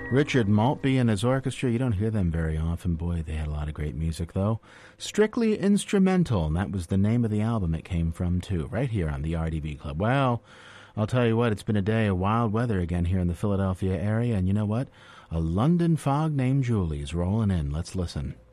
Richard Maltby and his orchestra, you don't hear them very often. Boy, they had a lot of great music, though. Strictly Instrumental, and that was the name of the album it came from, too, right here on the RDV Club. Well, I'll tell you what, it's been a day of wild weather again here in the Philadelphia area, and you know what? A London fog named Julie's rolling in. Let's listen.